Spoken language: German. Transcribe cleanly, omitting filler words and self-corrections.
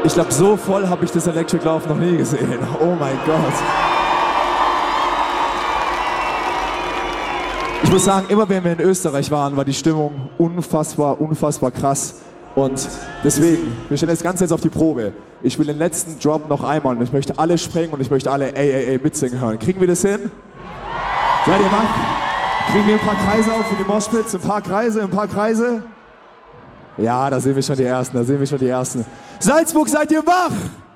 Ich glaube, so voll habe ich das Electric Love noch nie gesehen. Oh mein Gott. Ich muss sagen, immer wenn wir in Österreich waren, war die Stimmung unfassbar, unfassbar krass. Und deswegen, wir stellen das Ganze jetzt auf die Probe. Ich will den letzten Drop noch einmal und ich möchte alle springen und ich möchte alle ey mitsingen hören. Kriegen wir das hin? Seid ihr wach? Kriegen wir ein paar Kreise auf für die Moshpits? Ein paar Kreise? Ja, da sehen wir schon die Ersten, Salzburg, seid ihr wach?